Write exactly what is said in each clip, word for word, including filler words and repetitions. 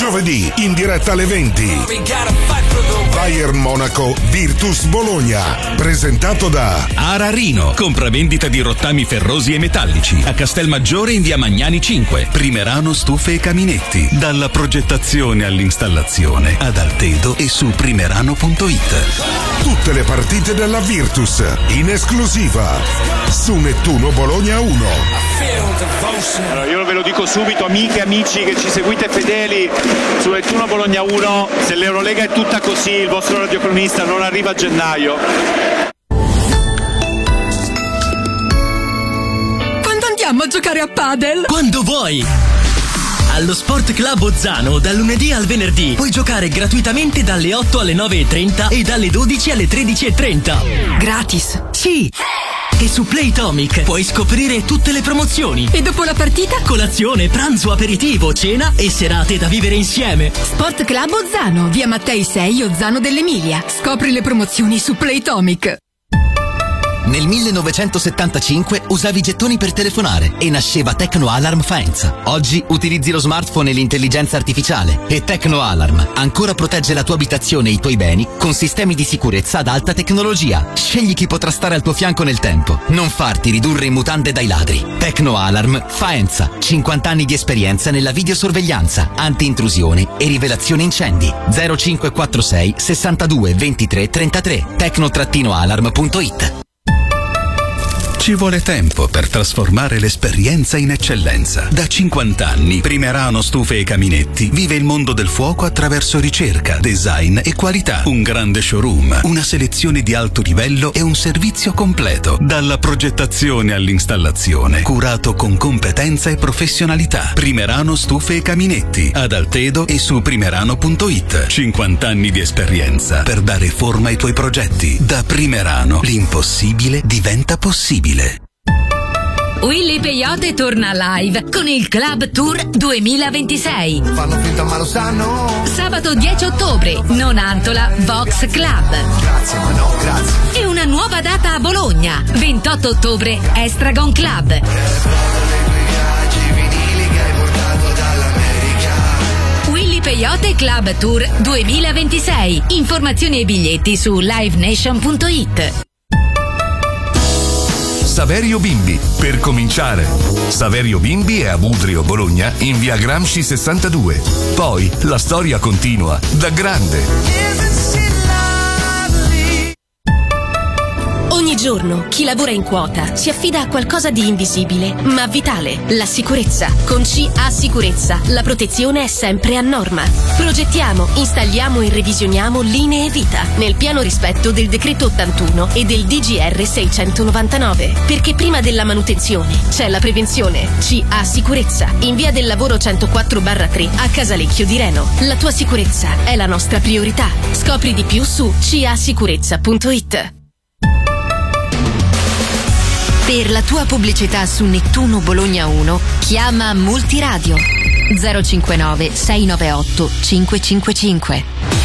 Giovedì in diretta alle venti. Bayern Monaco Virtus Bologna, presentato da Ararino, compravendita di rottami ferrosi e metallici a Castelmaggiore in via Magnani cinque. Primerano stufe e caminetti, dalla progettazione all'installazione ad Altedo e su primerano punto it. Tutte le partite della Virtus in esclusiva su Nettuno Bologna uno. Allora, io ve lo dico subito, amiche e amici che ci seguite fedeli su Nettuno Bologna uno, se l'Eurolega è tutta così, il vostro radiocronista non arriva a gennaio. Quando andiamo a giocare a padel? Quando vuoi! Allo Sport Club Ozzano, dal lunedì al venerdì, puoi giocare gratuitamente dalle otto alle nove e trenta e dalle dodici alle tredici e trenta. Gratis? Sì! E su Playtomic puoi scoprire tutte le promozioni. E dopo la partita? Colazione, pranzo, aperitivo, cena e serate da vivere insieme. Sport Club Ozzano, via Mattei sei, Ozzano dell'Emilia. Scopri le promozioni su Playtomic. Nel millenovecentosettantacinque usavi gettoni per telefonare e nasceva Tecno Alarm Faenza. Oggi utilizzi lo smartphone e l'intelligenza artificiale e Tecno Alarm ancora protegge la tua abitazione e i tuoi beni con sistemi di sicurezza ad alta tecnologia. Scegli chi potrà stare al tuo fianco nel tempo. Non farti ridurre in mutande dai ladri. Tecno Alarm Faenza. cinquanta anni di esperienza nella videosorveglianza, anti-intrusione e rivelazione incendi. zero cinque quattro sei sessantadue ventitré trentatré. tecno alarm punto it. Ci vuole tempo per trasformare l'esperienza in eccellenza. Da cinquanta anni, Primerano Stufe e Caminetti vive il mondo del fuoco attraverso ricerca, design e qualità. Un grande showroom, una selezione di alto livello e un servizio completo. Dalla progettazione all'installazione, curato con competenza e professionalità. Primerano Stufe e Caminetti, ad Altedo e su primerano punto it. cinquanta anni di esperienza per dare forma ai tuoi progetti. Da Primerano, l'impossibile diventa possibile. Willy Peyote torna live con il Club Tour duemilaventisei. Fanno finta ma lo sanno. Sabato dieci ottobre, Nonantola Vox Club. Grazie ma no, grazie. E una nuova data a Bologna, ventotto ottobre, Estragon Club. Willy Peyote Club Tour duemilaventisei. Informazioni e biglietti su live nation punto it. Saverio Bimbi, per cominciare. Saverio Bimbi è a Budrio, Bologna, in via Gramsci sessantadue. Poi la storia continua, da grande. Ogni giorno chi lavora in quota si affida a qualcosa di invisibile ma vitale, la sicurezza. Con C A Sicurezza la protezione è sempre a norma. Progettiamo, installiamo e revisioniamo linee vita nel pieno rispetto del decreto ottantuno e del D G R seicentonovantanove, perché prima della manutenzione c'è la prevenzione. C A Sicurezza, in via del lavoro centoquattro barra tre a Casalecchio di Reno. La tua sicurezza è la nostra priorità. Scopri di più su c a sicurezza punto it. Per la tua pubblicità su Nettuno Bologna uno, chiama Multiradio zero cinquantanove sei novantotto cinquecentocinquantacinque.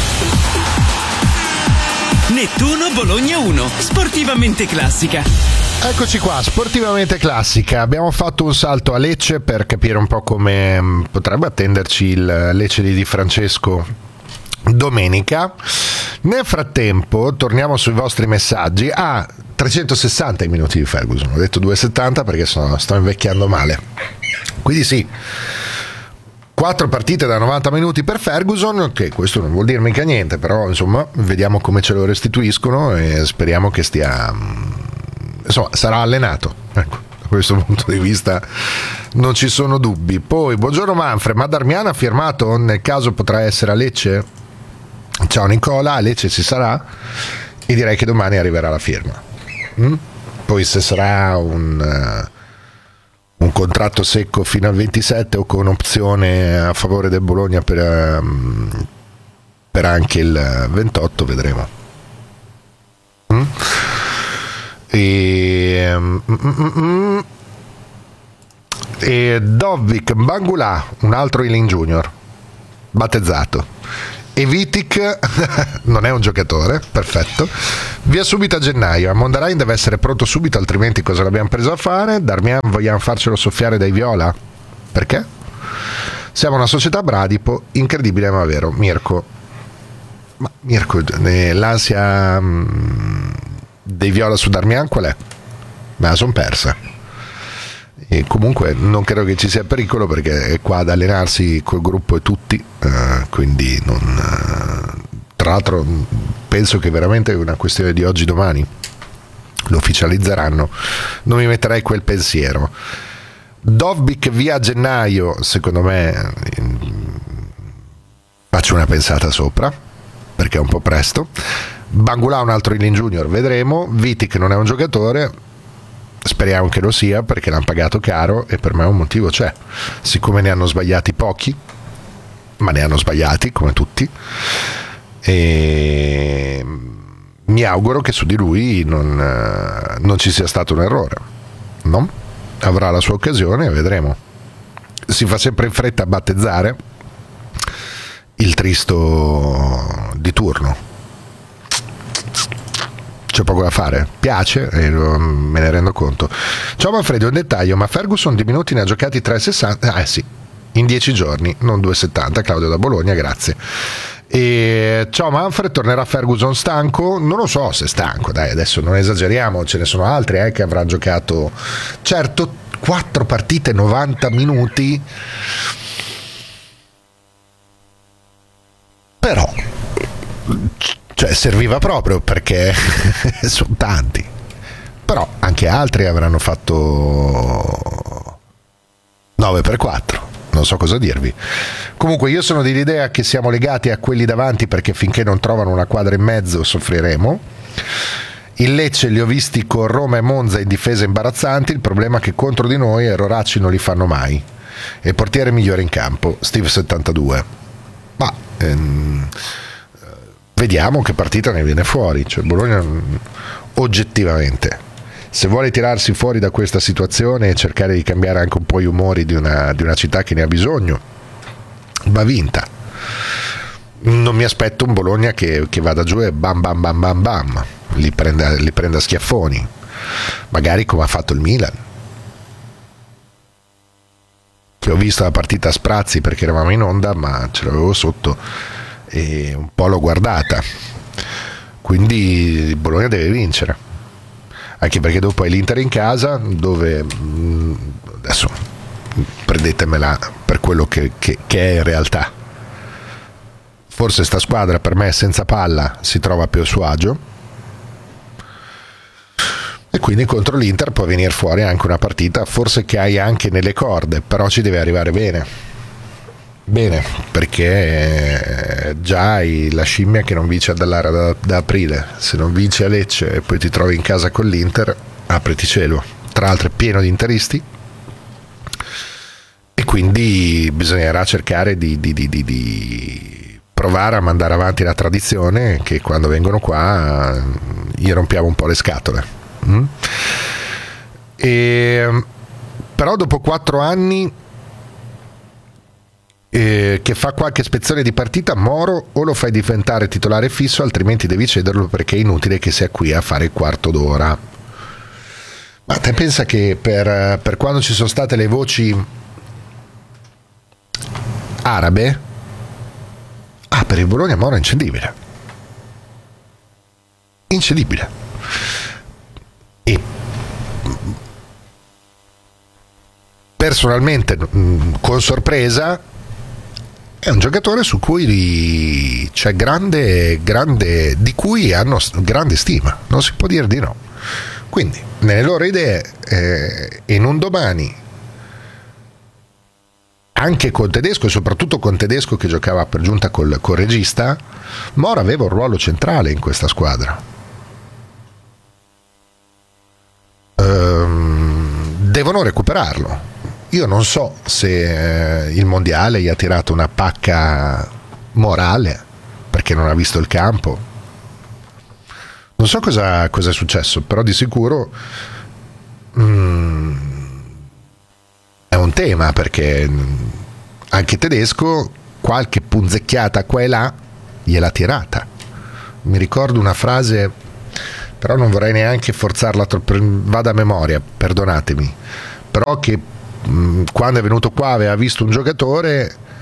Nettuno Bologna uno, sportivamente classica. Eccoci qua, sportivamente classica. Abbiamo fatto un salto a Lecce per capire un po' come potrebbe attenderci il Lecce di Di Francesco domenica. Nel frattempo torniamo sui vostri messaggi. Ah, trecentosessanta i minuti di Ferguson, ho detto duecentosettanta perché sono, sto invecchiando male, quindi sì, quattro partite da novanta minuti per Ferguson, che questo non vuol dire mica niente, però insomma vediamo come ce lo restituiscono e speriamo che stia, insomma sarà allenato, ecco, da questo punto di vista non ci sono dubbi. Poi buongiorno Manfred, ma Darmian ha firmato, nel caso potrà essere a Lecce? Ciao Nicola, a Lecce ci sarà e direi che domani arriverà la firma. Mm? Poi se sarà un, uh, un contratto secco fino al ventisette o con opzione a favore del Bologna per, um, per anche il ventotto, vedremo. Mm? E, um, mm, mm, e Dovvik Bangula, un altro Ilin Junior battezzato. E Vitic non è un giocatore, perfetto, via subito a gennaio. A Mondarain deve essere pronto subito, altrimenti cosa l'abbiamo preso a fare? Darmian vogliamo farcelo soffiare dai viola? Perché? Siamo una società bradipo, incredibile ma vero. Mirko, ma Mirko, eh, l'ansia mh, dei Viola su Darmian qual è? Me la son persa. E comunque non credo che ci sia pericolo, perché è qua ad allenarsi col gruppo e tutti, eh, quindi non, eh, tra l'altro penso che veramente è una questione di oggi domani lo ufficializzeranno. Non mi metterei quel pensiero. Dovbik via gennaio, secondo me faccio una pensata sopra, perché è un po' presto. Bangulà un altro in junior, vedremo. Viti che non è un giocatore, speriamo che lo sia, perché l'hanno pagato caro e per me un motivo c'è. Siccome ne hanno sbagliati pochi, ma ne hanno sbagliati come tutti, e mi auguro che su di lui non, non ci sia stato un errore, no? Avrà la sua occasione e vedremo. Si fa sempre in fretta a battezzare il tristo di turno. C'è poco da fare, piace e me ne rendo conto. Ciao Manfredo, un dettaglio, ma Ferguson di minuti ne ha giocati tre virgola sessanta, eh sì, in dieci giorni, non due virgola settanta. Claudio da Bologna, grazie. E ciao Manfred, tornerà Ferguson stanco? Non lo so se è stanco, dai, adesso non esageriamo, ce ne sono altri eh, che avranno giocato, certo, quattro partite, novanta minuti, però cioè serviva proprio, perché sono tanti, però anche altri avranno fatto nove per quattro. Non so cosa dirvi. Comunque io sono dell'idea che siamo legati a quelli davanti, perché finché non trovano una quadra in mezzo soffriremo. Il Lecce li ho visti con Roma e Monza in difesa imbarazzanti, il problema è che contro di noi erroracci non li fanno mai. E portiere migliore in campo, Steve settantadue. Ma ehm, vediamo che partita ne viene fuori. Cioè Bologna oggettivamente, se vuole tirarsi fuori da questa situazione e cercare di cambiare anche un po' gli umori di una, di una città che ne ha bisogno, va vinta. Non mi aspetto un Bologna che, che vada giù e bam bam bam bam bam li prenda, li prenda a schiaffoni, magari come ha fatto il Milan, che ho visto la partita a sprazzi perché eravamo in onda, ma ce l'avevo sotto e un po' l'ho guardata. Quindi il Bologna deve vincere, anche perché dopo è l'Inter in casa, dove adesso prendetemela per quello che, che, che è in realtà. Forse sta squadra per me senza palla si trova più a suo agio, e quindi contro l'Inter può venire fuori anche una partita forse che hai anche nelle corde, però ci deve arrivare bene bene, perché già hai la scimmia che non vince a Dallara da, da aprile. Se non vinci a Lecce e poi ti trovi in casa con l'Inter, apriti cielo. Tra l'altro è pieno di interisti, e quindi bisognerà cercare di, di, di, di, di provare a mandare avanti la tradizione, che quando vengono qua gli rompiamo un po' le scatole. mm? E, però dopo quattro anni Eh, che fa qualche spezzone di partita, Moro o lo fai diventare titolare fisso, altrimenti devi cederlo, perché è inutile che sia qui a fare il quarto d'ora. Ma te pensa che per, per quando ci sono state le voci arabe, ah, per il Bologna Moro è incedibile incedibile e personalmente con sorpresa è un giocatore su cui c'è grande, grande, di cui hanno grande stima, non si può dire di no. Quindi nelle loro idee, eh, in un domani, anche con Tedesco, e soprattutto con Tedesco che giocava per giunta col, col regista, Moro aveva un ruolo centrale in questa squadra. Ehm, devono recuperarlo. Io non so se eh, il mondiale gli ha tirato una pacca morale perché non ha visto il campo. Non so cosa, cosa è successo, però di sicuro mm, è un tema, perché anche Tedesco qualche punzecchiata qua e là gliel'ha tirata. Mi ricordo una frase, però non vorrei neanche forzarla troppo, vado a memoria, perdonatemi, però che quando è venuto qua aveva visto un giocatore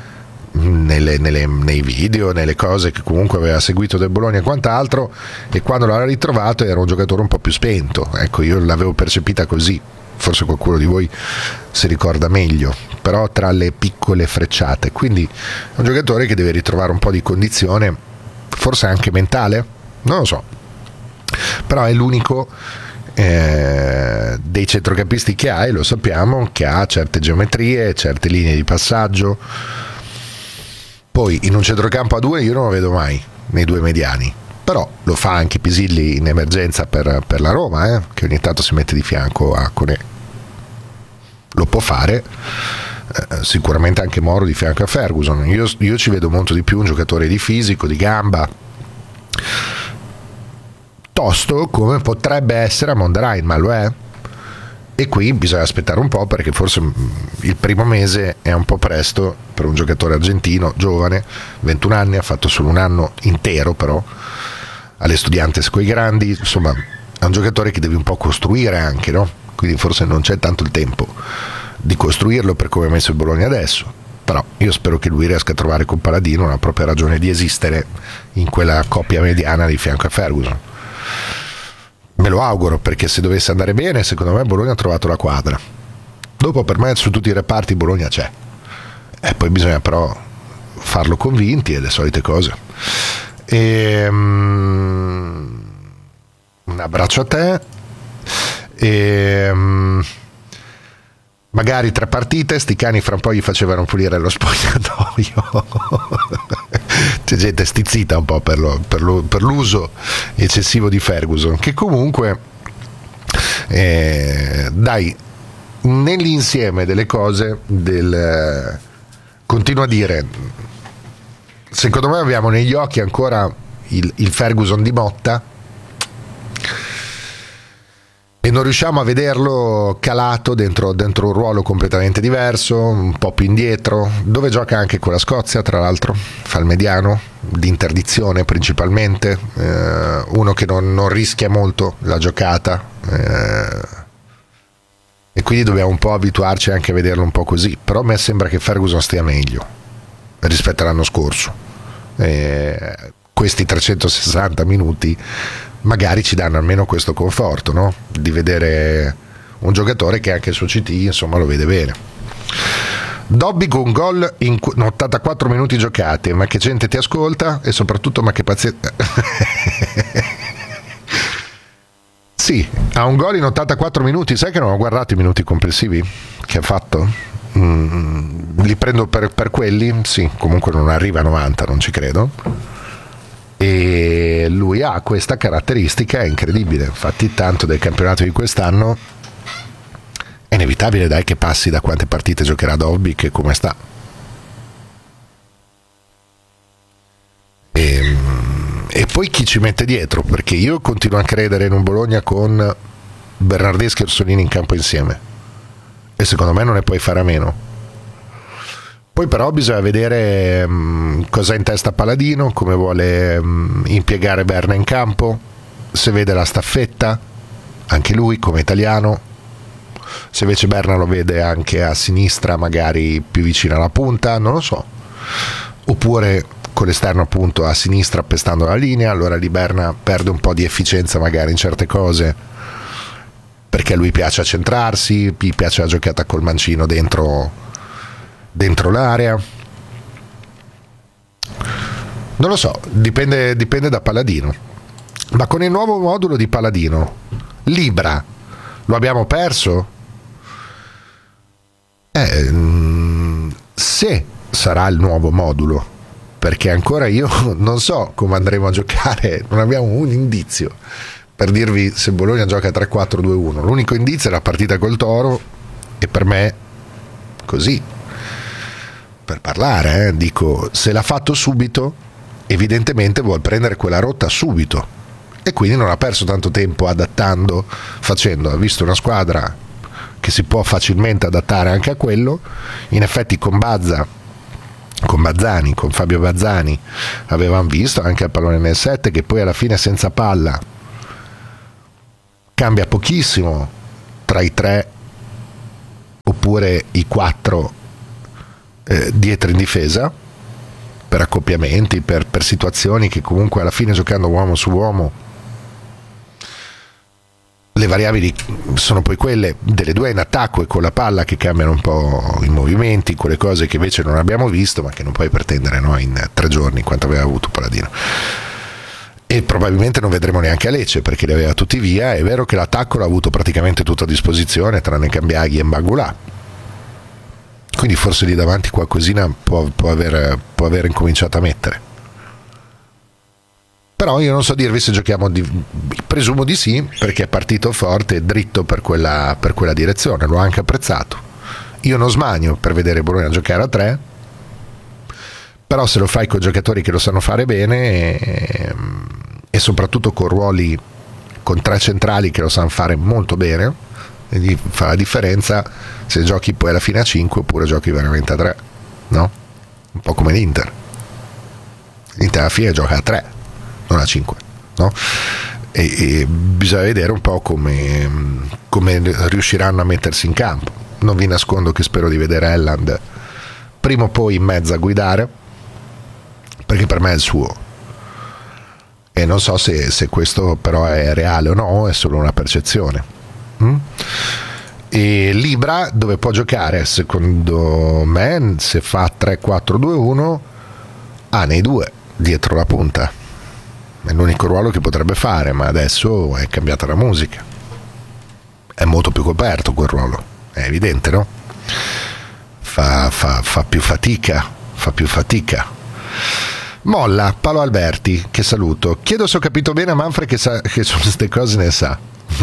nelle, nelle, nei video, nelle cose che comunque aveva seguito del Bologna e quant'altro, e quando l'ha ritrovato era un giocatore un po' più spento. Ecco, io l'avevo percepita così, forse qualcuno di voi si ricorda meglio, però tra le piccole frecciate. Quindi è un giocatore che deve ritrovare un po' di condizione, forse anche mentale, non lo so, però è l'unico eh, dei centrocampisti che ha, e lo sappiamo, che ha certe geometrie, certe linee di passaggio. Poi in un centrocampo a due io non lo vedo mai nei due mediani, però lo fa anche Pisilli in emergenza per, per la Roma, eh, che ogni tanto si mette di fianco a Koné, lo può fare. Eh, sicuramente anche Moro di fianco a Ferguson. Io, io ci vedo molto di più un giocatore di fisico, di gamba, tosto come potrebbe essere a Mondarain, ma lo è, e qui bisogna aspettare un po', perché forse il primo mese è un po' presto per un giocatore argentino giovane, ventuno anni, ha fatto solo un anno intero però alle Estudiantes coi grandi, insomma è un giocatore che devi un po' costruire anche, no? Quindi forse non c'è tanto il tempo di costruirlo per come è messo il Bologna adesso, però io spero che lui riesca a trovare con Paladino una propria ragione di esistere in quella coppia mediana di fianco a Ferguson. Me lo auguro, perché se dovesse andare bene, secondo me Bologna ha trovato la quadra. Dopo, per me su tutti i reparti Bologna c'è, e poi bisogna però farlo convinti e le solite cose. E, um, un abbraccio a te, e um, magari tre partite, sti cani fra un po' gli facevano pulire lo spogliatoio. C'è gente stizzita un po' per, lo, per, lo, per l'uso eccessivo di Ferguson, che comunque eh, dai, nell'insieme delle cose del, eh, continuo a dire, secondo me abbiamo negli occhi ancora il, il Ferguson di Motta, e non riusciamo a vederlo calato dentro, dentro un ruolo completamente diverso, un po' più indietro, dove gioca anche con la Scozia, tra l'altro fa il mediano di interdizione principalmente, eh, uno che non, non rischia molto la giocata, eh, e quindi dobbiamo un po' abituarci anche a vederlo un po' così. Però a me sembra che Ferguson stia meglio rispetto all'anno scorso, eh, questi trecentosessanta minuti magari ci danno almeno questo conforto, no? Di vedere un giocatore che anche il suo C T insomma lo vede bene. Dobby con gol in ottantaquattro minuti giocati, ma che gente ti ascolta, e soprattutto ma che pazienza. Sì, ha un gol in ottantaquattro minuti. Sai che non ho guardato i minuti complessivi che ha fatto? Mm, li prendo per, per quelli? Sì, comunque non arriva a novanta, non ci credo. E lui ha questa caratteristica incredibile, infatti tanto del campionato di quest'anno è inevitabile, dai, che passi da quante partite giocherà Dobby che come sta. E, e poi chi ci mette dietro, perché io continuo a credere in un Bologna con Bernardeschi e Orsolini in campo insieme, e secondo me non ne puoi fare a meno. Poi però bisogna vedere um, cosa ha in testa Paladino, come vuole um, impiegare Berna in campo, se vede la staffetta, anche lui come italiano, se invece Berna lo vede anche a sinistra, magari più vicino alla punta, non lo so, oppure con l'esterno appunto a sinistra appestando la linea, allora lì Berna perde un po' di efficienza magari in certe cose, perché a lui piace accentrarsi, gli piace la giocata col mancino dentro dentro l'area, non lo so, dipende, dipende da Paladino. Ma con il nuovo modulo di Paladino, Libra lo abbiamo perso? Eh, se sarà il nuovo modulo, perché ancora io non so come andremo a giocare, non abbiamo un indizio per dirvi se Bologna gioca tre quattro due uno. L'unico indizio è la partita col Toro, e per me così, per parlare, eh, dico, se l'ha fatto subito evidentemente vuol prendere quella rotta subito, e quindi non ha perso tanto tempo adattando, facendo, ha visto una squadra che si può facilmente adattare anche a quello. In effetti con Bazza, con Bazzani, con Fabio Bazzani avevamo visto anche al pallone nel sette che poi alla fine senza palla cambia pochissimo tra i tre oppure i quattro Eh, dietro in difesa, per accoppiamenti, per, per situazioni che comunque alla fine giocando uomo su uomo le variabili sono poi quelle delle due in attacco e con la palla che cambiano un po' i movimenti, quelle cose che invece non abbiamo visto ma che non puoi pretendere, no? In tre giorni quanto aveva avuto Paladino, e probabilmente non vedremo neanche a Lecce perché li aveva tutti via. È vero che l'attacco l'ha avuto praticamente tutto a disposizione tranne Cambiaghi e Mbagulà, quindi forse lì davanti qualcosina può, può, aver, può aver incominciato a mettere. Però io non so dirvi se giochiamo di, presumo di sì, perché è partito forte e dritto per quella, per quella direzione, l'ho anche apprezzato. Io non smanio per vedere Bologna giocare a tre, però se lo fai con giocatori che lo sanno fare bene e, e soprattutto con ruoli, con tre centrali che lo sanno fare molto bene, quindi fa la differenza se giochi poi alla fine a cinque oppure giochi veramente a tre, no? Un po' come l'Inter. L'Inter alla fine gioca a tre, non a cinque, no? E, e bisogna vedere un po' come, come riusciranno a mettersi in campo. Non vi nascondo che spero di vedere Elland prima o poi in mezzo a guidare, perché per me è il suo, e non so se, se questo però è reale o no, è solo una percezione. mm? E Libra dove può giocare secondo me, se fa tre quattro due uno, ha nei due dietro la punta, è l'unico ruolo che potrebbe fare, ma adesso è cambiata la musica, è molto più coperto quel ruolo, è evidente, no? Fa, fa, fa più fatica, fa più fatica. Molla, Paolo Alberti, che saluto. Chiedo se ho capito bene a Manfred che, sa, che su queste cose ne sa.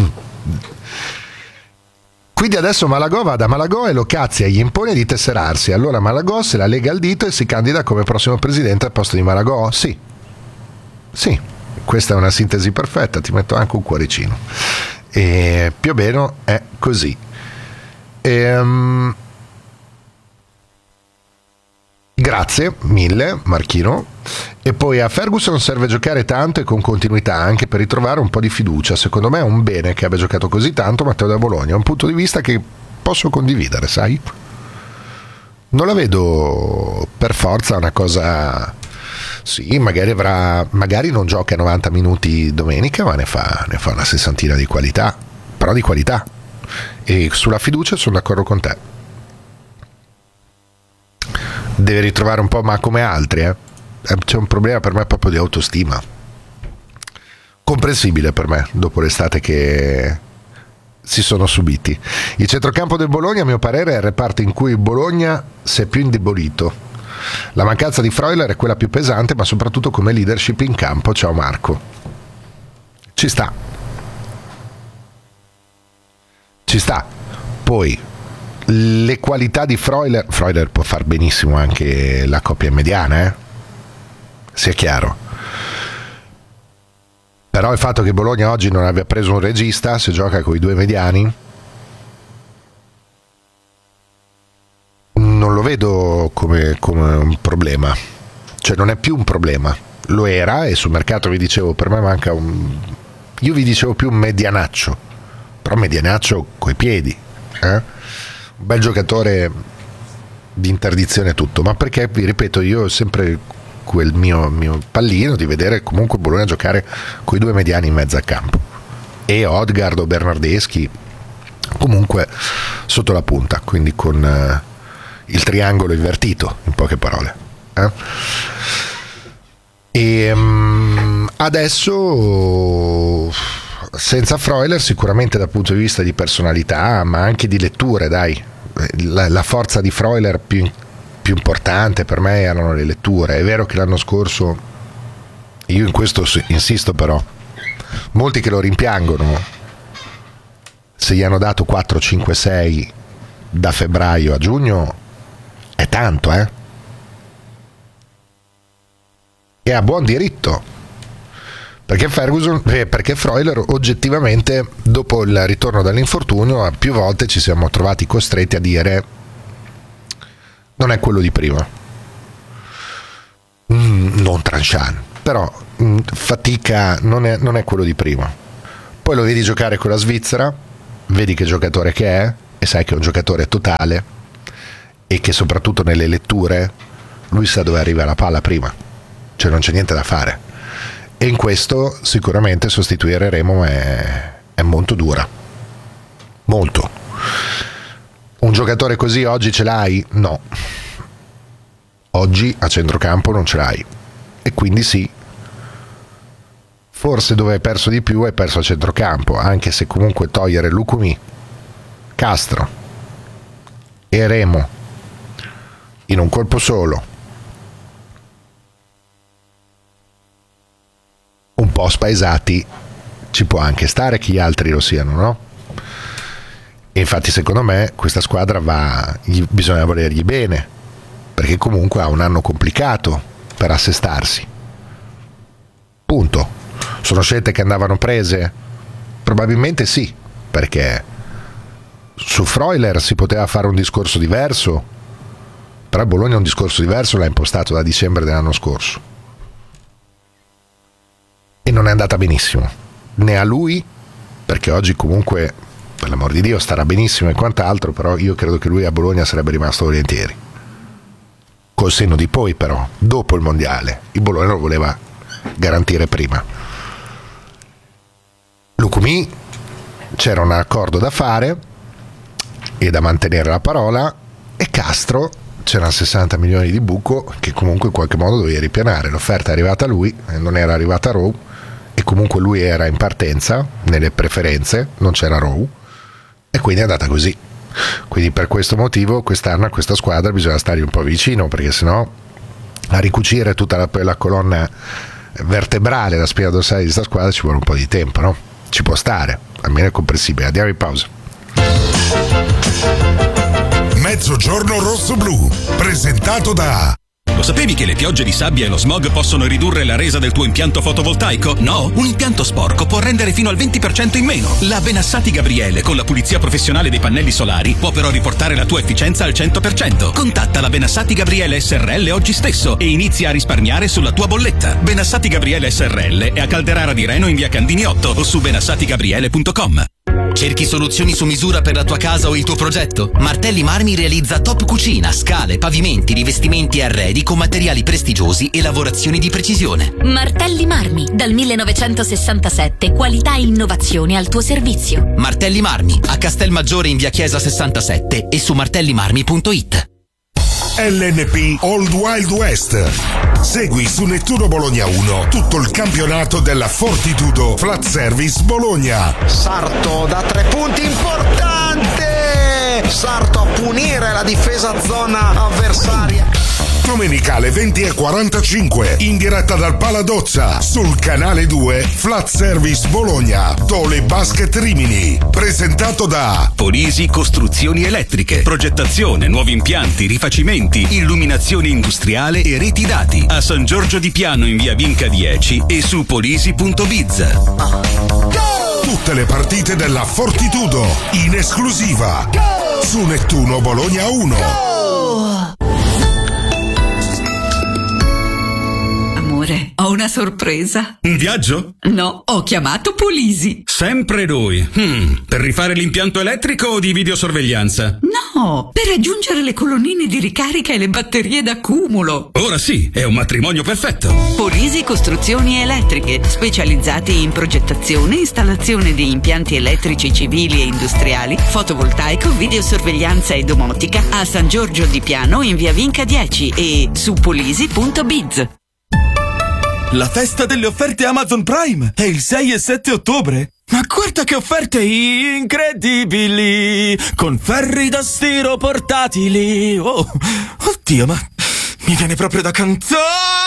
Quindi adesso Malagò va da Malagò e lo cazia e gli impone di tesserarsi. Allora Malagò se la lega al dito e si candida come prossimo presidente al posto di Malagò? Sì. Sì, questa è una sintesi perfetta, ti metto anche un cuoricino. E più o meno è così. Ehm... Grazie mille Marchino. E poi a Ferguson serve giocare tanto e con continuità anche per ritrovare un po' di fiducia. Secondo me è un bene che abbia giocato così tanto Matteo da Bologna, è un punto di vista che posso condividere, sai? Non la vedo per forza una cosa, sì, magari avrà, magari non gioca novanta minuti domenica ma ne fa, ne fa una sessantina di qualità, però di qualità, e sulla fiducia sono d'accordo con te. Deve ritrovare un po', ma come altri, eh? C'è un problema per me proprio di autostima, comprensibile per me dopo l'estate che si sono subiti. Il centrocampo del Bologna a mio parere è il reparto in cui il Bologna si è più indebolito. La mancanza di Freuler è quella più pesante, ma soprattutto come leadership in campo. Ciao Marco. Ci sta, ci sta. Poi le qualità di Freuler, Freuler può far benissimo anche la coppia mediana, eh? Sia chiaro. Però il fatto che Bologna oggi non abbia preso un regista, se gioca con i due mediani, non lo vedo come, come un problema. Cioè non è più un problema, lo era, e sul mercato vi dicevo, per me manca un, io vi dicevo più un medianaccio, però medianaccio coi piedi, eh? Un bel giocatore di interdizione e tutto, ma perché, vi ripeto, io ho sempre quel mio, mio pallino di vedere comunque Bologna giocare con i due mediani in mezzo al campo, e Odgaard o Bernardeschi comunque sotto la punta, quindi con uh, il triangolo invertito, in poche parole, eh? E um, adesso senza Freuler sicuramente dal punto di vista di personalità, ma anche di letture, dai, la, la forza di Freuler più, più importante per me erano le letture. È vero che l'anno scorso, io in questo insisto, però molti che lo rimpiangono, se gli hanno dato quattro, cinque, sei da febbraio a giugno è tanto, eh? E ha buon diritto, perché Ferguson, eh, perché Freuler oggettivamente dopo il ritorno dall'infortunio a più volte ci siamo trovati costretti a dire non è quello di prima, mm, non tranchant, però mm, fatica, non è, non è quello di prima. Poi lo vedi giocare con la Svizzera, vedi che giocatore che è, e sai che è un giocatore totale e che soprattutto nelle letture lui sa dove arriva la palla prima, cioè non c'è niente da fare, e in questo sicuramente sostituire Remo è, è molto dura, molto. Un giocatore così oggi ce l'hai? No, oggi a centrocampo non ce l'hai, e quindi sì, forse dove hai perso di più hai perso a centrocampo, anche se comunque togliere Lucumi, Castro e Remo in un colpo solo, un po' spaesati, ci può anche stare che gli altri lo siano, no? E infatti secondo me questa squadra va, gli, bisogna volergli bene, perché comunque ha un anno complicato per assestarsi, punto. Sono scelte che andavano prese? Probabilmente sì, perché su Freuler si poteva fare un discorso diverso, però Bologna un discorso diverso l'ha impostato da dicembre dell'anno scorso e non è andata benissimo, né a lui, perché oggi comunque per l'amor di Dio starà benissimo e quant'altro, però io credo che lui a Bologna sarebbe rimasto volentieri, col senno di poi. Però dopo il mondiale il Bologna lo voleva garantire prima. Lucumi, c'era un accordo da fare e da mantenere la parola, e Castro c'erano sessanta milioni di buco che comunque in qualche modo dovevi ripianare. L'offerta è arrivata a lui, non era arrivata a Rowe, e comunque lui era in partenza nelle preferenze, non c'era Rowe, e quindi è andata così. Quindi per questo motivo quest'anno a questa squadra bisogna stare un po' vicino, perché sennò a ricucire tutta la, la colonna vertebrale, la spina dorsale di questa squadra ci vuole un po' di tempo, no? Ci può stare, almeno è comprensibile. Andiamo in pausa. Mezzogiorno rosso-blu, presentato da... Lo sapevi che le piogge di sabbia e lo smog possono ridurre la resa del tuo impianto fotovoltaico? No? Un impianto sporco può rendere fino al venti per cento in meno. La Benassati Gabriele, con la pulizia professionale dei pannelli solari, può però riportare la tua efficienza al cento per cento. Contatta la Benassati Gabriele S R L oggi stesso e inizia a risparmiare sulla tua bolletta. Benassati Gabriele S R L è a Calderara di Reno in via Candini otto o su benassati gabriele punto com. Cerchi soluzioni su misura per la tua casa o il tuo progetto? Martelli Marmi realizza top cucina, scale, pavimenti, rivestimenti e arredi con materiali prestigiosi e lavorazioni di precisione. Martelli Marmi, dal millenovecentosessantasette, qualità e innovazione al tuo servizio. Martelli Marmi, a Castelmaggiore in via Chiesa sessantasette e su martellimarmi punto it. L N P Old Wild West. Segui su Nettuno Bologna uno tutto il campionato della Fortitudo Flat Service Bologna. Sarto da tre punti, importante! Sarto a punire la difesa zona avversaria. Domenica alle venti e quarantacinque in diretta dal Paladozza sul canale due Flat Service Bologna Tole Basket Rimini, presentato da Polisi Costruzioni Elettriche, progettazione, nuovi impianti, rifacimenti, illuminazione industriale e reti dati a San Giorgio di Piano in via Vinca dieci e su polisi punto biz. Tutte le partite della Fortitudo in esclusiva su Nettuno Bologna uno. Ho una sorpresa. Un viaggio? No, ho chiamato Polisi. Sempre lui. Hmm, per rifare l'impianto elettrico o di videosorveglianza? No, per aggiungere le colonnine di ricarica e le batterie d'accumulo. Ora sì, è un matrimonio perfetto. Polisi Costruzioni Elettriche, specializzati in progettazione e installazione di impianti elettrici civili e industriali, fotovoltaico, videosorveglianza e domotica a San Giorgio di Piano in via Vinca dieci e su polisi punto biz. La festa delle offerte Amazon Prime è il sei e sette ottobre. Ma guarda che offerte incredibili! Con ferri da stiro portatili. Oh, oddio, ma mi viene proprio da cantare!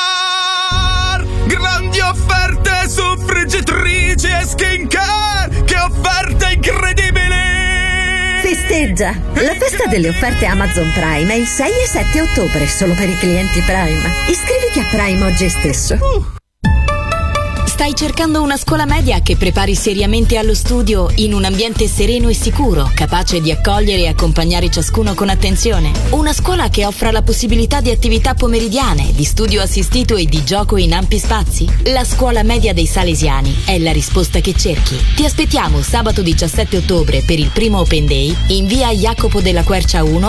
Grandi offerte su friggitrici e skincare! Che offerte incredibili! Festeggia! La festa delle offerte Amazon Prime è il sei e sette ottobre, solo per i clienti Prime. Iscriviti a Prime oggi stesso. Uh. Stai cercando una scuola media che prepari seriamente allo studio in un ambiente sereno e sicuro, capace di accogliere e accompagnare ciascuno con attenzione? Una scuola che offra la possibilità di attività pomeridiane, di studio assistito e di gioco in ampi spazi? La scuola media dei Salesiani è la risposta che cerchi. Ti aspettiamo sabato diciassette ottobre per il primo Open Day in via Jacopo della Quercia uno